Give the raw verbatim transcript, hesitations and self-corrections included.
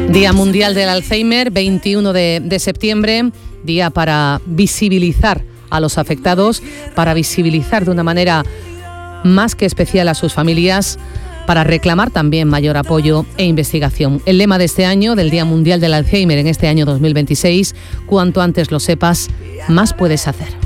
Día Mundial del Alzheimer, veintiuno de, de septiembre, día para visibilizar a los afectados, para visibilizar de una manera más que especial a sus familias, para reclamar también mayor apoyo e investigación. El lema de este año, del Día Mundial del Alzheimer en este año dos mil veintiséis, cuanto antes lo sepas, más puedes hacer.